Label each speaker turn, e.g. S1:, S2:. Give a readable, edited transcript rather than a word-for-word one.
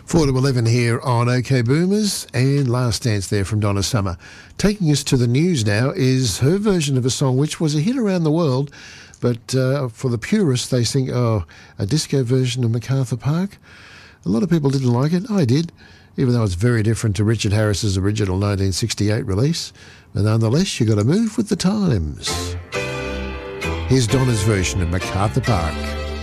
S1: 4 to 11 here on OK Boomers, and Last Dance there from Donna Summer. Taking us to the news now is her version of a song which was a hit around the world, but for the purists they think, a disco version of MacArthur Park. A lot of people didn't like it. I did, even though it's very different to Richard Harris's original 1968 release. But nonetheless, you got to move with the times. Here's Donna's version of MacArthur Park.